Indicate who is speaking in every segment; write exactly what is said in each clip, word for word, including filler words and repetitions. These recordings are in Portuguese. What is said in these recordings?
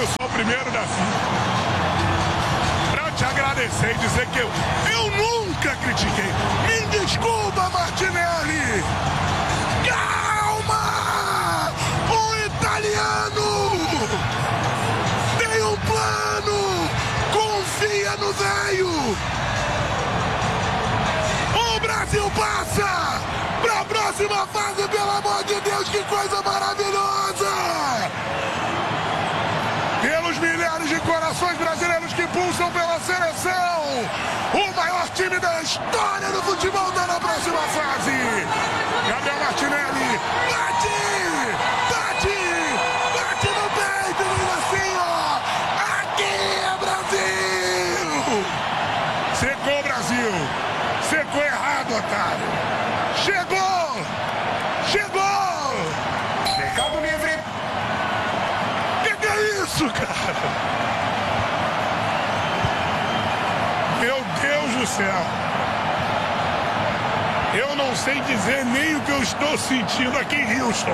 Speaker 1: eu sou o primeiro da fila pra te agradecer e dizer que eu, eu nunca critiquei. Me desculpa, Martinelli. Calma! O italiano tem um plano. Confia no velho. O Brasil passa pra próxima fase, pelo amor de Deus, que coisa maravilhosa! Pelos milhares de corações brasileiros que pulsam pela seleção, o maior time da história do futebol está na próxima fase. Gabriel Martinelli, bate! Bate! Bate no peito, diz assim, ó! Aqui é Brasil! Secou o Brasil! Secou errado, otário! Chegou! Chegou! Mercado livre! Que que é isso, cara? Meu Deus do céu! Eu não sei dizer nem o que eu estou sentindo aqui em Houston.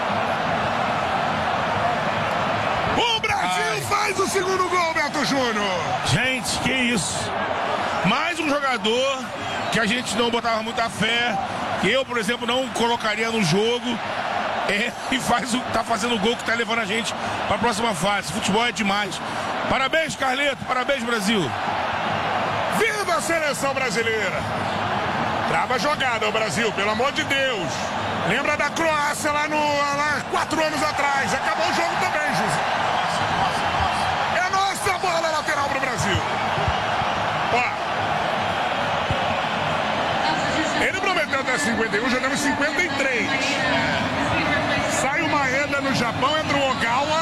Speaker 1: O Brasil Ai. faz o segundo gol, Beto Júnior!
Speaker 2: Gente, que isso! Mais um jogador que a gente não botava muita fé, que eu, por exemplo, não colocaria no jogo, é, e faz o, tá fazendo o gol que tá levando a gente para a próxima fase. Futebol é demais. Parabéns, Carleto, parabéns, Brasil.
Speaker 1: Viva a seleção brasileira! Trava a jogada o Brasil, pelo amor de Deus. Lembra da Croácia lá, no, lá quatro anos atrás. Acabou o jogo também, José. É a nossa bola lateral pro Brasil. Ó. Ele prometeu até cinquenta e um, já temos cinquenta e três. Sai o Maeda no Japão, entra o Ogawa.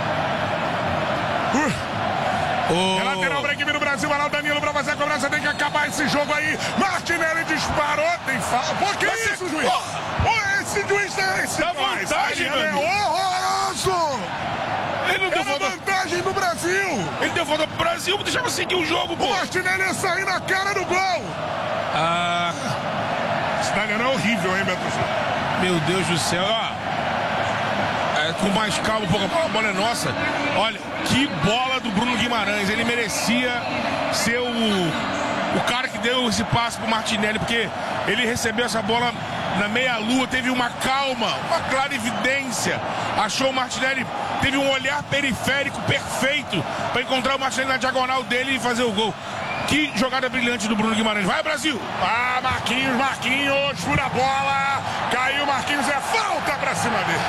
Speaker 1: Uh. Oh. É lateral para a equipe do Brasil, vai lá o Danilo para fazer a cobrança, tem que acabar esse jogo aí. Martinelli disparou, tem falta. Por que Mas isso, juiz? Oh. Oh, esse juiz é esse.
Speaker 2: Dá vantagem,
Speaker 1: ele é horroroso.
Speaker 2: Ele não deu
Speaker 1: falta. Vantagem do Brasil.
Speaker 2: Ele deu falta pro Brasil, deixava seguir o jogo, pô.
Speaker 1: O Martinelli ia sair na cara do gol.
Speaker 2: Ah.
Speaker 1: Esse italiano é horrível, hein, Beto?
Speaker 2: Meu Deus do céu, ó. É, com mais calma, um pouco, a bola é nossa. Olha, que bola do Bruno Guimarães. Ele merecia ser o, o cara que deu esse passe pro Martinelli, porque ele recebeu essa bola na meia-lua, teve uma calma, uma clarividência. Achou o Martinelli, teve um olhar periférico perfeito para encontrar o Martinelli na diagonal dele e fazer o gol. Que jogada brilhante do Bruno Guimarães. Vai, Brasil!
Speaker 1: Ah, Marquinhos, Marquinhos, fura a bola. Caiu, Marquinhos, é falta pra cima dele.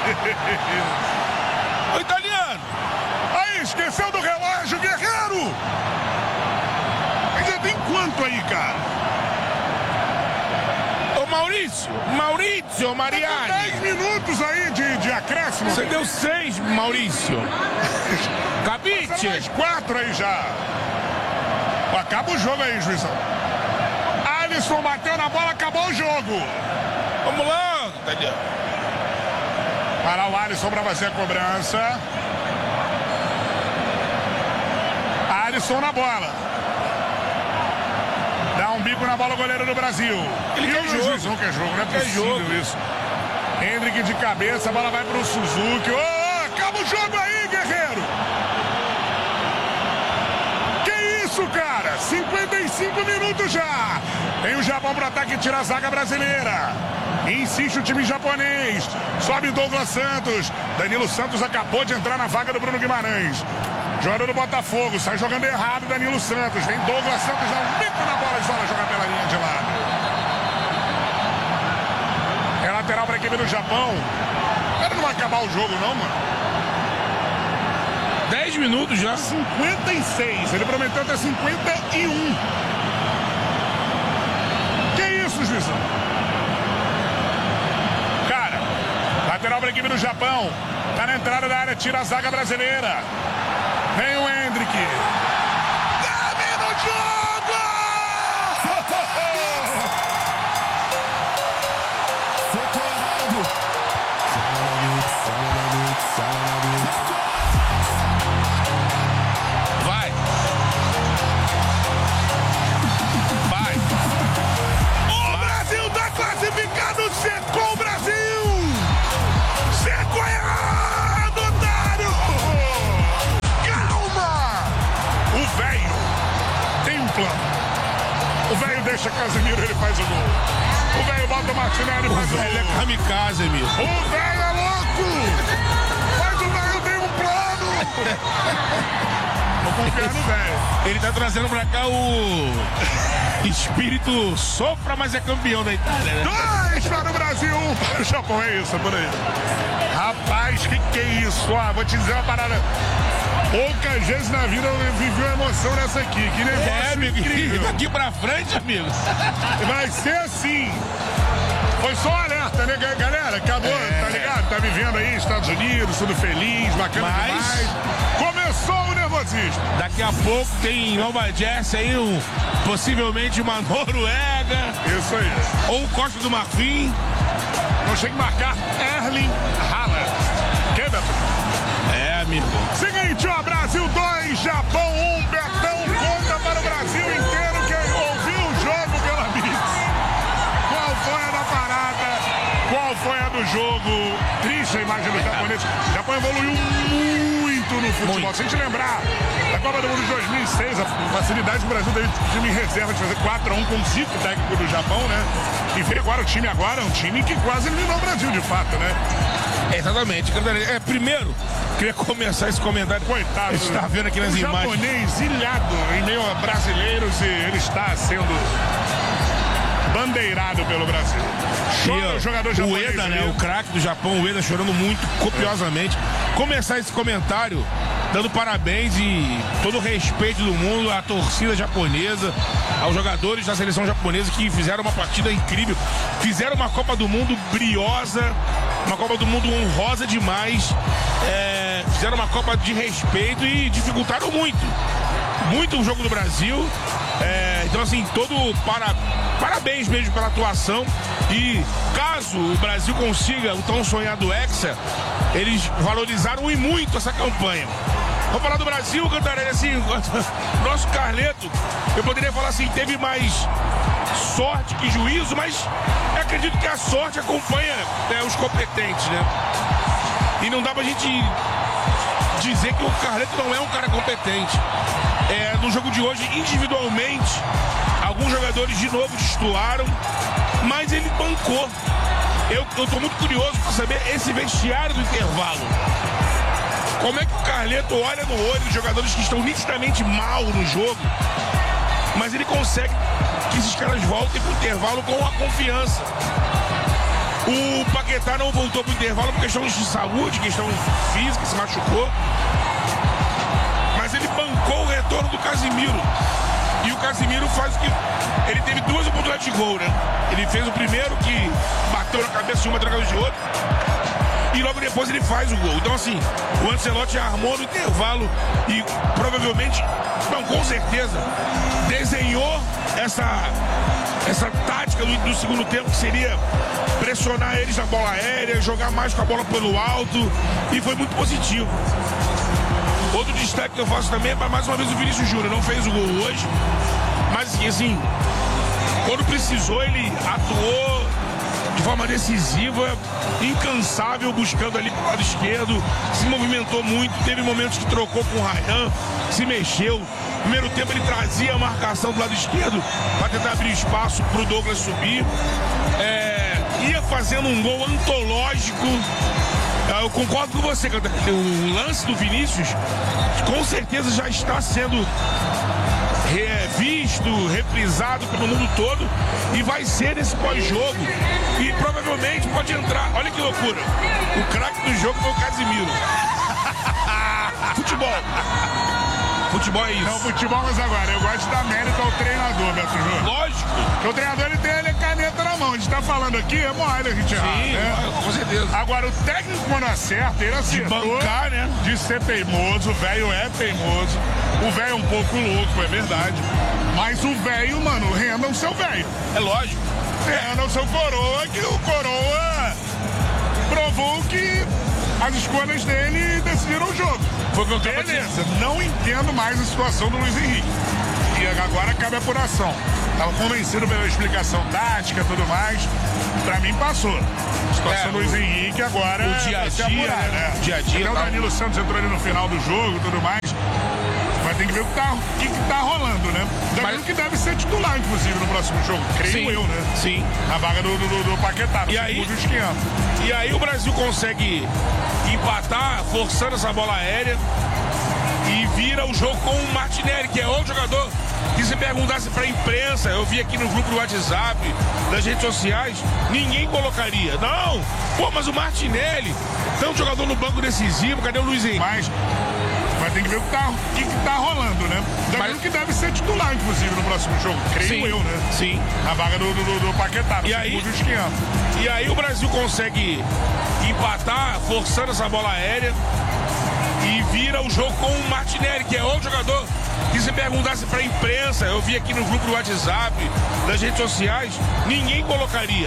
Speaker 2: O italiano.
Speaker 1: Aí, esqueceu do relógio, Guerreiro. Ainda tem quanto aí, cara?
Speaker 2: Ô, Maurício, Maurício, Mariani.
Speaker 1: dez minutos aí de, de acréscimo.
Speaker 2: Você deu seis, Maurício. Cabite.
Speaker 1: Mais quatro aí já. Acaba o jogo aí, juizão. Alisson bateu na bola, acabou o jogo.
Speaker 2: Vamos lá, Daniel.
Speaker 1: Para o Alisson para fazer a cobrança. Alisson na bola. Dá um bico na bola o goleiro do Brasil.
Speaker 2: Ele
Speaker 1: e
Speaker 2: quer
Speaker 1: o
Speaker 2: jogo.
Speaker 1: juizão quer jogo, não é
Speaker 2: quer
Speaker 1: possível
Speaker 2: jogo.
Speaker 1: isso. Hendrick de cabeça, a bola vai para o Suzuki. Ô, oh, acaba o jogo aí, Guerreiro. Isso, cara, cinquenta e cinco minutos já. Tem o Japão para ataque e tira a zaga brasileira. Insiste o time japonês. Sobe Douglas Santos. Danilo Santos acabou de entrar na vaga do Bruno Guimarães. Jogador do Botafogo, sai jogando errado Danilo Santos. Vem Douglas Santos, dá um bico na bola e sola, joga pela linha de lado. É lateral para a equipe do Japão. Cara, não vai acabar o jogo não, mano.
Speaker 2: dez minutos já.
Speaker 1: cinquenta e seis. Ele prometeu até cinquenta e um. Que isso, juizão? Cara, lateral para a equipe do Japão. Tá na entrada da área, tira a zaga brasileira. Vem o Hendrick. Termina o jogo!
Speaker 2: Vai. Vai.
Speaker 1: O Brasil tá classificado, secou o Brasil! Secou errado, otário!
Speaker 2: kamikaze, amigo.
Speaker 1: O velho é louco! Mas o velho tem um plano! Vou confiar no velho.
Speaker 2: Ele tá trazendo pra cá o espírito sopra, mas é campeão da Itália, né?
Speaker 1: Dois para o Brasil, um para o Japão, é isso, é por aí. Rapaz, que que é isso? Ó, vou te dizer uma parada. Poucas vezes na vida eu vivi uma emoção nessa aqui. Que negócio
Speaker 2: É, amigo,
Speaker 1: incrível.
Speaker 2: daqui pra frente, amigo.
Speaker 1: Vai ser assim. Foi só um alerta, né, galera? Acabou,
Speaker 2: É.
Speaker 1: tá ligado? Tá vivendo aí, Estados Unidos, tudo feliz, bacana
Speaker 2: Mas-
Speaker 1: demais. Começou o nervosismo.
Speaker 2: Daqui a pouco tem em Nova Jersey aí, um, possivelmente uma Noruega
Speaker 1: Isso aí.
Speaker 2: ou Costa do Marfim.
Speaker 1: Não chega a marcar Erling Haaland. Que, Beto?
Speaker 2: É, amigo.
Speaker 1: Seguinte, ó, Brasil dois, Japão um, Betão conta para o Brasil inteiro quem ouviu o jogo pela Mix. Qual foi a da parada? Qual foi a do jogo? Triste a imagem do japonês. O Japão evoluiu muito no futebol.
Speaker 2: Muito.
Speaker 1: Se a gente lembrar da Copa do Mundo de dois mil e seis, a facilidade do Brasil teve time em reserva de fazer quatro a um com o Zico, técnico do Japão, né? E ver agora o time agora, é um time que quase eliminou o Brasil, de fato, né?
Speaker 2: Exatamente. É, primeiro, queria começar esse comentário.
Speaker 1: Coitado.
Speaker 2: A gente tá vendo aqui nas
Speaker 1: o
Speaker 2: imagens.
Speaker 1: japonês ilhado em meio a brasileiros e ele está sendo bandeirado pelo Brasil. Chora o jogador
Speaker 2: o
Speaker 1: japonês.
Speaker 2: Ueda, né?
Speaker 1: ali.
Speaker 2: O craque do Japão, o Ueda chorando muito, copiosamente. Começar esse comentário dando parabéns e todo o respeito do mundo à torcida japonesa, aos jogadores da seleção japonesa que fizeram uma partida incrível, fizeram uma Copa do Mundo briosa, uma Copa do Mundo honrosa demais, é, fizeram uma Copa de respeito e dificultaram muito, muito o jogo do Brasil. É, então assim, todo para, parabéns mesmo pela atuação e caso o Brasil consiga o tão sonhado Hexa, eles valorizaram e muito essa campanha. Vamos falar do Brasil, Cantarelli, assim, nosso Carleto, eu poderia falar assim, teve mais sorte que juízo, mas eu acredito que a sorte acompanha, né, os competentes, né? E não dá pra gente dizer que o Carleto não é um cara competente. É, no jogo de hoje, individualmente, alguns jogadores de novo destoaram, mas ele bancou. Eu, eu tô muito curioso para saber esse vestiário do intervalo. Como é que o Carleto olha no olho dos jogadores que estão nitidamente mal no jogo, mas ele consegue que esses caras voltem pro intervalo com a confiança. O Paquetá não voltou pro intervalo por questão de saúde, questão física, se machucou. Mas ele bancou o retorno do Casimiro. E o Casimiro faz o que... Ele teve duas oportunidades de gol, né? Ele fez o primeiro que bateu na cabeça de uma, trocada de outra. E logo depois ele faz o gol. Então assim, o Ancelotti armou no intervalo e provavelmente, não, com certeza, desenhou essa, essa tática do, do segundo tempo, que seria pressionar eles na bola aérea, jogar mais com a bola pelo alto, e foi muito positivo. Outro destaque que eu faço também é para mais uma vez o Vinícius Júnior. Não fez o gol hoje, mas assim, quando precisou ele atuou de forma decisiva, incansável, buscando ali pro lado esquerdo, se movimentou muito, teve momentos que trocou com o Ryan, se mexeu. No primeiro tempo ele trazia a marcação do lado esquerdo para tentar abrir espaço pro Douglas subir. É, ia fazendo um gol antológico. Eu concordo com você, o lance do Vinícius com certeza já está sendo revisto, reprisado pelo mundo todo e vai ser nesse pós-jogo e provavelmente pode entrar. Olha que loucura, o craque do jogo foi o Casimiro. Futebol Futebol é isso.
Speaker 1: Não, futebol, mas agora, eu gosto de dar mérito ao treinador, Beto Júnior.
Speaker 2: Lógico.
Speaker 1: Porque o treinador, ele tem ele a caneta na mão. A gente tá falando aqui, é mole a gente errar,
Speaker 2: Sim,
Speaker 1: né?
Speaker 2: com certeza.
Speaker 1: Agora, o técnico, quando acerta, ele acertou
Speaker 2: De bancar, né?
Speaker 1: de ser teimoso. O velho é teimoso. O velho é um pouco louco, é verdade. Mas o velho, mano, renda o seu velho.
Speaker 2: É lógico.
Speaker 1: Renda o seu coroa, que o coroa provou que as escolhas dele decidiram o jogo.
Speaker 2: Foi o que eu tava
Speaker 1: Beleza, não entendo mais a situação do Luiz Henrique. E agora cabe a apuração. Tava convencido pela explicação tática e tudo mais. Pra mim passou. A situação
Speaker 2: É,
Speaker 1: do Luiz
Speaker 2: o-
Speaker 1: Henrique agora
Speaker 2: o dia a
Speaker 1: vai se
Speaker 2: dia,
Speaker 1: apurar,
Speaker 2: né?
Speaker 1: né?
Speaker 2: Dia a dia,
Speaker 1: Até o
Speaker 2: tá.
Speaker 1: Danilo Santos entrou ali no final do jogo e tudo mais. Vai Mas tem que ver o que tá, o que, que tá rolando, né? Danilo
Speaker 2: Mas...
Speaker 1: que deve ser titular, inclusive, no próximo jogo. Creio
Speaker 2: Sim,
Speaker 1: eu, né?
Speaker 2: Sim.
Speaker 1: A vaga do, do, do Paquetá,
Speaker 2: E aí,
Speaker 1: o esquema.
Speaker 2: e aí o Brasil consegue empatar, forçando essa bola aérea. E vira o jogo com o Martinelli, que é outro jogador que, se perguntasse pra imprensa, eu vi aqui no grupo do WhatsApp, das redes sociais, ninguém colocaria. Não! Pô, mas o Martinelli, tanto jogador no banco decisivo, cadê o Luiz Henrique?
Speaker 1: Mas, mas tem que ver o que tá, o que, que tá rolando, né? Danilo
Speaker 2: Mas...
Speaker 1: que deve ser titular, inclusive, no próximo jogo. Creio
Speaker 2: Sim,
Speaker 1: eu, né?
Speaker 2: Sim.
Speaker 1: A vaga do, do, do Paquetá,
Speaker 2: e aí,
Speaker 1: esquema.
Speaker 2: E aí o Brasil consegue empatar, forçando essa bola aérea. E vira o jogo com o Martinelli, que é outro jogador que, se perguntasse pra imprensa, eu vi aqui no grupo do WhatsApp, das redes sociais, ninguém colocaria.